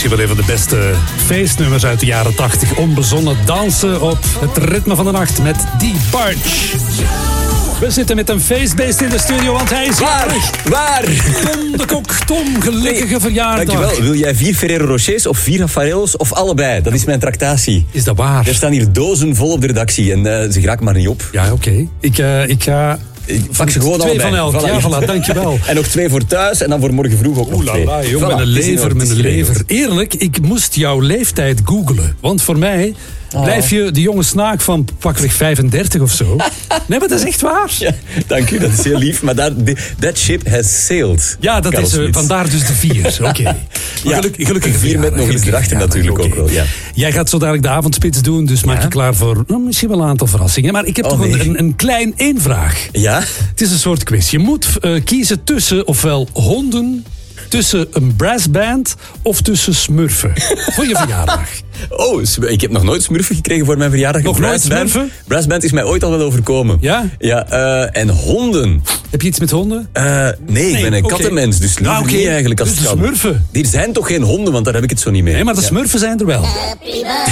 misschien wel een van de beste feestnummers uit de jaren 80. Onbezonnen dansen op het ritme van de nacht met D-Barge. We zitten met een feestbeest in de studio, want hij is Waar? Tom de Kok. Tom, gelukkige verjaardag. Dankjewel. Wil jij 4 Ferrero Rochers of 4 Raffaello's of allebei? Dat is mijn tractatie. Is dat waar? Er staan hier dozen vol op de redactie en ze geraken maar niet op. Ja, oké. Ik ga... Pak ze gewoon 2 allebei. van elk. Ja, voilà, dankjewel. En nog 2 voor thuis en dan voor morgen vroeg ook nog 2. Jong, met een lever, met een lever. Eerlijk, ik moest jouw leeftijd googlen. Want voor mij blijf je de jonge snaak van pakweg 35 of zo. Nee, maar dat is echt waar. Ja, dank u, dat is heel lief. Maar that ship has sailed. Ja, dat is vandaar dus de 4. Oké. Ja, gelukkig 4 met nog iets erachter natuurlijk ook wel. Ja. Jij gaat zo dadelijk de avondspits doen, dus maak je klaar voor misschien wel een aantal verrassingen. Maar ik heb toch een klein één-vraag. Ja? Het is een soort quiz. Je moet kiezen tussen ofwel honden, tussen een brassband of tussen smurfen. Voor je verjaardag. Oh, ik heb nog nooit smurfen gekregen voor mijn verjaardag. Nog nooit smurfen? Brassband is mij ooit al wel overkomen. Ja? Ja, en honden. Heb je iets met honden? Nee, ik ben een kattenmens, dus liever niet eigenlijk als dus het de kan. smurfen. Er zijn toch geen honden, want daar heb ik het zo niet mee. Nee, maar de smurfen zijn er wel. Happy birthday